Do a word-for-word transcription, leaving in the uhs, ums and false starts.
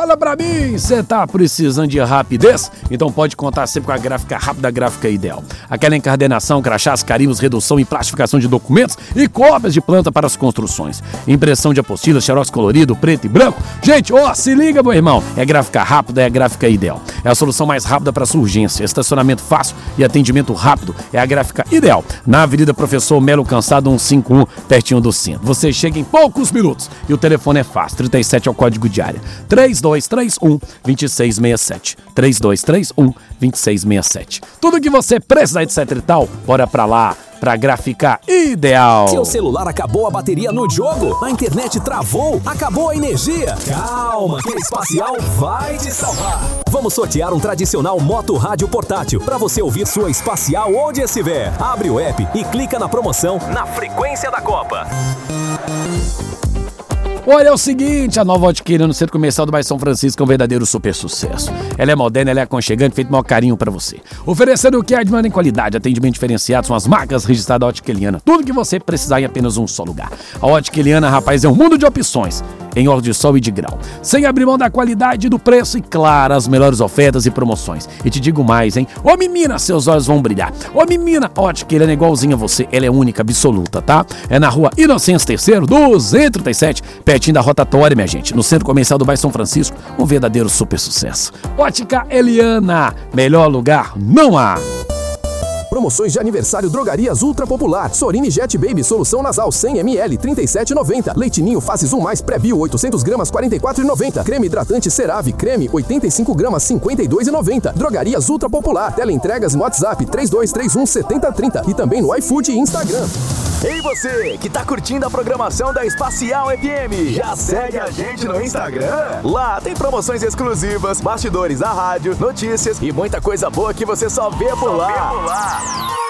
Fala pra mim, você tá precisando de rapidez? Então pode contar sempre com a Gráfica Rápida, a Gráfica Ideal. Aquela encadernação, crachás, carimbos, redução e plastificação de documentos e cópias de planta para as construções. Impressão de apostilas, xerox colorido, preto e branco. Gente, ó, se liga, meu irmão. É Gráfica Rápida, é a Gráfica Ideal. É a solução mais rápida para sua urgência. Estacionamento fácil e atendimento rápido. É a Gráfica Ideal. Na Avenida Professor Melo Cansado cento e cinquenta e um, pertinho do centro. Você chega em poucos minutos e o telefone é fácil. trinta e sete é o código de área. três dois três um, dois seis seis sete. três dois três um, dois seis seis sete. Tudo que você precisa, etc e tal, bora pra lá. Pra Gráfica Ideal. Seu celular acabou a bateria no jogo? A internet travou? Acabou a energia? Calma, que a Espacial vai te salvar. Vamos sortear um tradicional Moto Rádio portátil para você ouvir sua Espacial onde estiver. Abre o app e clica na promoção na frequência da Copa. Olha, é o seguinte, a nova Ótica Eliana no Centro Comercial do bairro São Francisco é um verdadeiro super sucesso. Ela é moderna, ela é aconchegante, feito com maior carinho pra você. Oferecendo o que há de melhor em qualidade, atendimento diferenciado, são as marcas registradas da Ótica Eliana. Tudo que você precisar em apenas um só lugar. A Ótica Eliana, rapaz, é um mundo de opções, em ordem de sol e de grau. Sem abrir mão da qualidade, do preço e, claro, as melhores ofertas e promoções. E te digo mais, hein? Ô menina, seus olhos vão brilhar. Ô menina, Ótica Eliana é igualzinha a você, ela é única, absoluta, tá? É na rua Inocêncio terceiro, duzentos e trinta e sete, pertinho da rotatória, minha gente, no Centro Comercial do bairro São Francisco, um verdadeiro super sucesso. Ótica Eliana, melhor lugar não há. Promoções de aniversário Drogarias Ultra Popular. Sorine Jet Baby Solução Nasal cem mililitros, trinta e sete reais e noventa centavos. Leitinho Faces um mais Pré-Bio oitocentos gramas, quarenta e quatro reais e noventa centavos. Creme hidratante Cerave Creme oitenta e cinco gramas, cinquenta e dois reais e noventa centavos. Drogarias Ultra Popular. Teleentregas no WhatsApp três dois três um, sete zero três zero e também no iFood e Instagram. Ei você, que tá curtindo a programação da Espacial F M, já segue a gente no Instagram? Lá tem promoções exclusivas, bastidores da rádio, notícias e muita coisa boa que você só vê por lá.